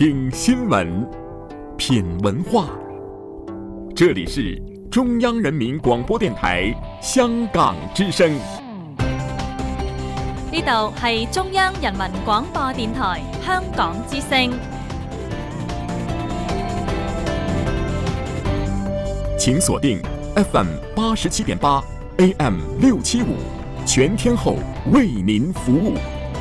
听新闻，品文化。这里是中央人民廣播電台香港之聲。 呢度係中央人民廣播電台香港之聲。 請鎖定 FM 87.8 AM 675，全天候為您服務。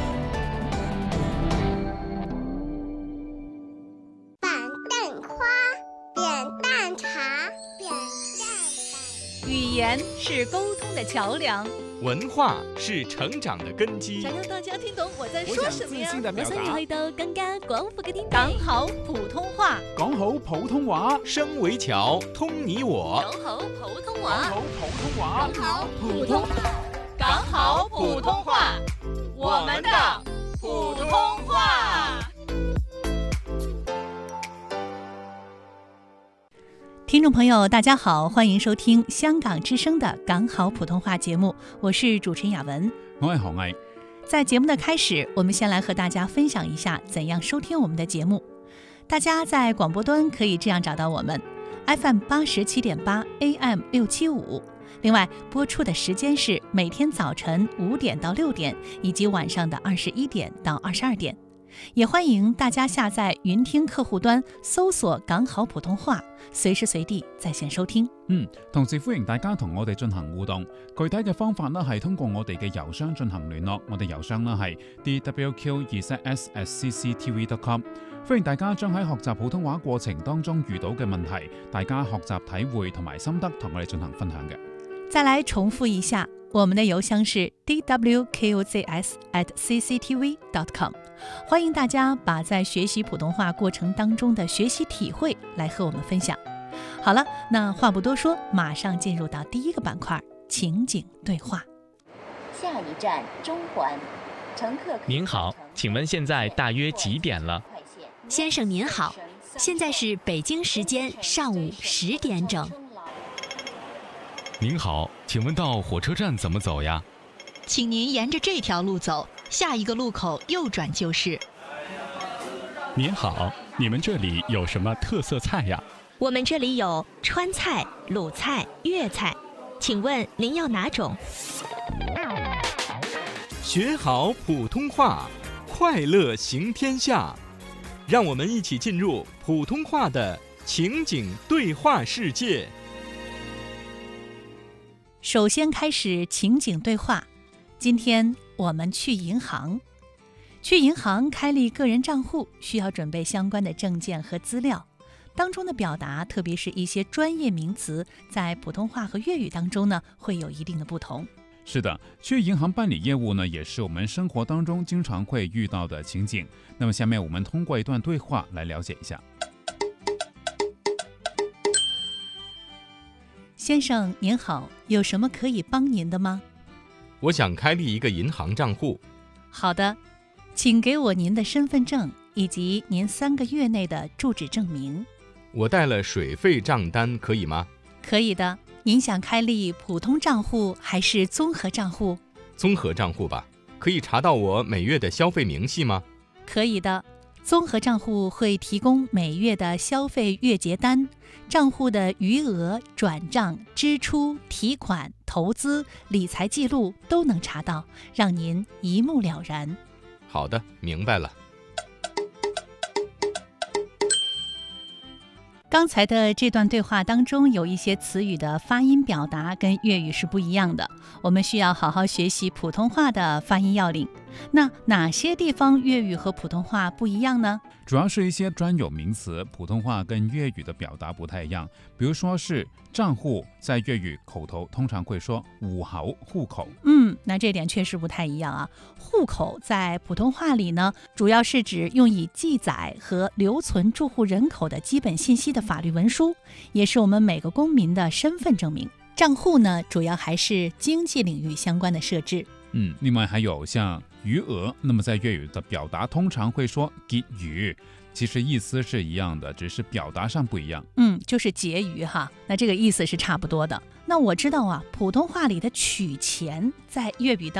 語言是溝通的橋樑， 文化是成長的根基。 想讓大家聽懂我在說什麼呀？我想要去到更加廣闊嘅天地。講好普通話， 講好普通話， 聲為橋，通你我。 講好普通話， 講好普通話， 講好普通話，講好普通話，我們的普通話。聽眾朋友大家好，歡迎收聽香港之聲的港好普通話節目，我是主持人雅文， 我係何毅。 在節目的開始，我們先來和大家分享一下怎樣收聽我們的節目。大家在廣播端可以這樣找到我們 FM 87.8 AM 675，另外播出的時間是每天早晨5點到6點，以及晚上的21點到22點。也歡迎大家下載雲聽客戶端，搜索港好普通話，隨時隨地在線收聽。 同時歡迎大家同我哋進行互動，具體嘅方法呢係通過我哋嘅郵箱進行聯絡，我哋郵箱呢係 dwq2z@cctv.com。歡迎大家將喺學習普通話過程當中遇到嘅問題，大家學習體會同埋心得同我哋進行分享嘅。 再來重複一下，我們的郵箱是 dwqzs@cctv.com。歡迎大家把在學習普通話過程當中的學習體會來和我們分享。好了，那話不多說，馬上進入到第一個板塊，情景對話。 下一站中環，乘客。 您好，請問現在大約幾點了？ 先生您好，現在是北京時間上午10點整。 您好，請問到火車站怎麼走呀？ 請您沿着這條路走，下一個路口右轉就是。 您好，你們這裡有什麼特色菜呀？ 我們這裡有川菜、魯菜、粵菜，請問您要哪種？ 學好普通話，快樂行天下。讓我們一起進入普通話的情景對話世界。 首先開始情景對話。今天我們去銀行。去銀行開立個人賬戶，需要準備相關的證件和資料。當中的表達，特別是一些專業名詞，在普通話和粵語當中呢，會有一定的不同。 是的，去銀行辦理業務呢，也是我們生活當中經常會遇到的情景。那麼下面我們通過一段對話來了解一下。 先生您好，有什麼可以幫您的嗎？ 我想開立一個銀行賬戶。 好的，請給我您的身份證以及您3個月內的住址證明。 我帶了水費賬單可以嗎？ 可以的。您想開立普通賬戶還是綜合賬戶？ 綜合賬戶吧。可以查到我每月的消費明細嗎？ 可以的。綜合賬戶會提供每月的消費月結單，賬戶的餘額、轉賬、支出、提款、投資、理財記錄都能查到，讓您一目了然。 好的，明白了。 剛才的這段對話當中，有一些詞語的發音表達跟粵語是不一樣的，我們需要好好學習普通話的發音要領。那哪些地方粵語和普通話不一樣呢？ 主要是一些專有名詞，普通話跟粵語的表達不太一樣。比如說是賬戶，在粵語口頭通常會說戶口。 那這點確實不太一樣啊。戶口在普通話裡呢，主要是指用以記載和留存住戶人口的基本信息的法律文書，也是我們每個公民的身份證明。賬戶呢，主要還是經濟領域相關的設置。 另外還有像餘額，那麼在粵語的表達通常會說結餘，其實意思是一樣的，只是表達上不一樣。 就是結餘哈，那這個意思是差不多的。那我知道啊，普通話裡的取錢在粵語當